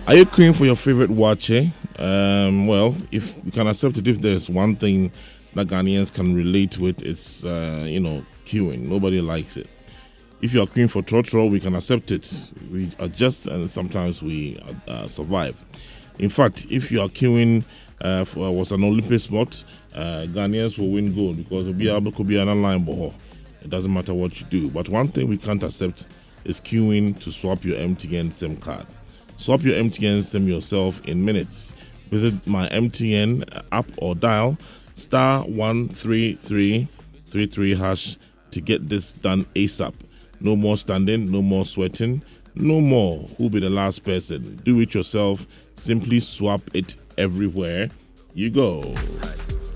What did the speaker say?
Are you queuing for your favorite watch? Well, if we can accept it, if there's one thing that Ghanaians can relate with, it's queuing. Nobody likes it. If you are queuing for trotro, we can accept it. We adjust and sometimes we survive. In fact, if you are queuing for was an Olympic sport, Ghanaians will win gold because it could be an online ball. It doesn't matter what you do. But one thing we can't accept is queuing to swap your MTN SIM card. Swap your MTN SIM yourself in minutes. Visit my MTN app or dial *13333# to get this done ASAP. No more standing, no more sweating, no more who'll be the last person. Do it yourself. Simply swap it everywhere you go.